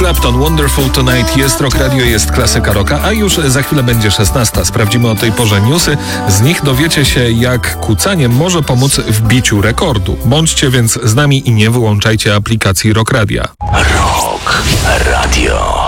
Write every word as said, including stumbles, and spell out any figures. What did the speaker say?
Clapton, Wonderful Tonight. Jest Rock Radio, jest klasyka rocka, a już za chwilę będzie szesnasta. Sprawdzimy o tej porze newsy. Z nich dowiecie się, jak kucanie może pomóc w biciu rekordu. Bądźcie więc z nami i nie wyłączajcie aplikacji Rock Radia. Rock Radio.